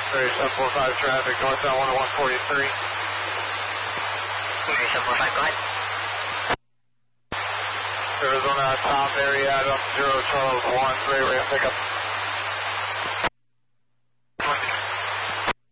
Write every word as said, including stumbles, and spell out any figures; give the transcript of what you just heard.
Area seven four five traffic, northbound one oh one forty-three. Area seven four five, go ahead. Arizona Tom Area, Adam zero Charles one, three, ramp pickup.